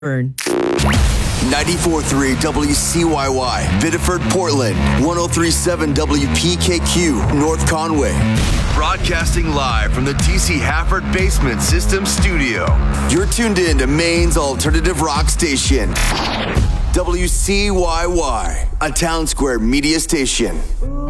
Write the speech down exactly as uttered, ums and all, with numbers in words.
Burn. ninety-four point three W C Y Y, Biddeford, Portland. one oh three point seven W P K Q, North Conway. Broadcasting live from the T C Hafford Basement System Studio. You're tuned in to Maine's alternative rock station, W C Y Y, a Town Square media station.